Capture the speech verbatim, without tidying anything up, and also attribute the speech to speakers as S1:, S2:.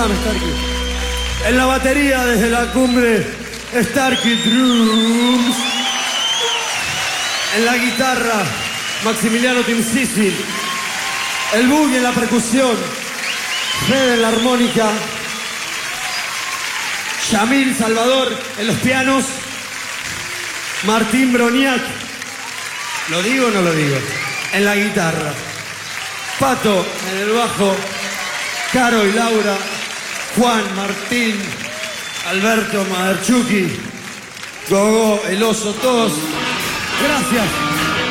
S1: Escuchame, Starkey. En la batería desde la cumbre, Starkey Drums. En la guitarra, Maximiliano Timsisi. El boogie en la percusión, Fede en la armónica. Yamil Salvador en los pianos. Martín Broniak. ¿Lo digo o no lo digo? En la guitarra. Pato en el bajo. Caro y Laura. Juan, Martín, Alberto Maderchuki, Gogo, el oso, todos. Gracias.